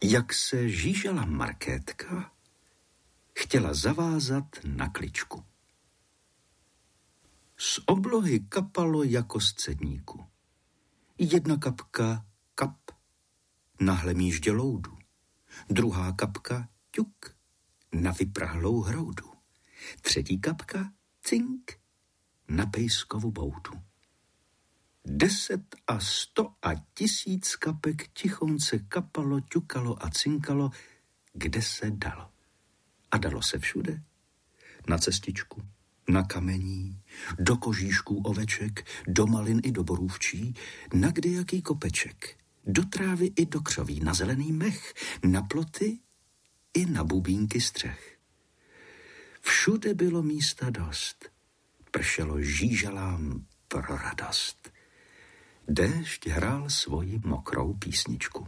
Jak se žížala Markétka, chtěla zavázat na kličku. Z oblohy kapalo jako z cedníku. Jedna kapka, kap, na hlemíždě loudu. Druhá kapka, ťuk, na vyprahlou hroudu. Třetí kapka, cink, na pejskovu boudu. 10 a 100 a 1000 kapek tichonce kapalo, ťukalo a cinkalo, kde se dalo. A dalo se všude. Na cestičku, na kamení, do kožíšků oveček, do malin i do borůvčí, na kdejaký kopeček, do trávy i do křoví, na zelený mech, na ploty i na bubínky střech. Všude bylo místa dost. Pršelo žížalám pro radost. Déšť hrál svoji mokrou písničku.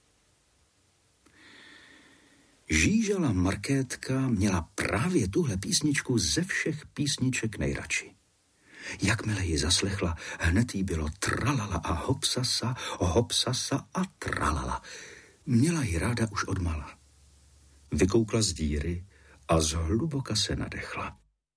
Žížala Markétka měla právě tuhle písničku ze všech písniček nejradši. Jakmile ji zaslechla, hned jí bylo tralala a hopsasa a tralala. Měla ji ráda už odmala. Vykoukla z díry a zhluboka se nadechla.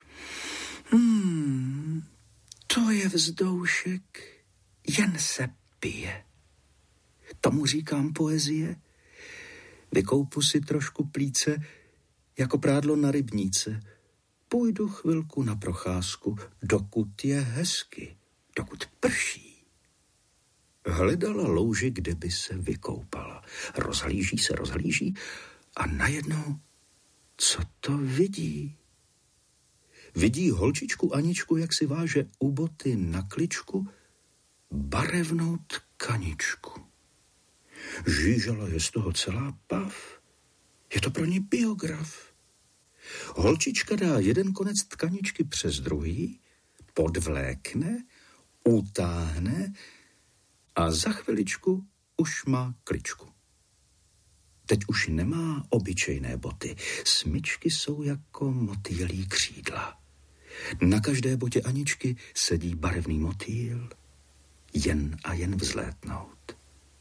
To je vzdoušek, jen se pije. Tomu říkám poezie. Vykoupu si trošku plíce, jako prádlo na rybníce. Půjdu chvilku na procházku, dokud je hezky, dokud prší. Hledala louži, kde by se vykoupala. Rozhlíží a najednou, co to vidí? Vidí holčičku Aničku, jak si váže u boty na kličku barevnou tkaničku. Žížala je z toho celá pav. Je to pro ní biograf. Holčička dá jeden konec tkaničky přes druhý, podvlékne, utáhne a za chviličku už má kličku. Teď už nemá obyčejné boty. Smyčky jsou jako motýlí křídla. Na každé botě Aničky sedí barevný motýl, jen a jen vzlétnout.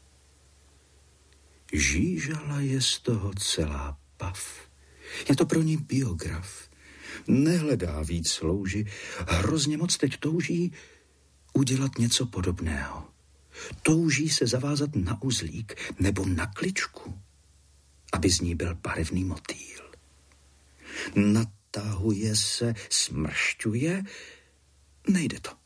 Žížala je z toho celá pav. Je to pro ní biograf. Nehledá víc louži, hrozně moc teď touží udělat něco podobného. Touží se zavázat na uzlík nebo na kličku, aby z ní byl barevný motýl. Natahuje se, smršťuje, nejde to.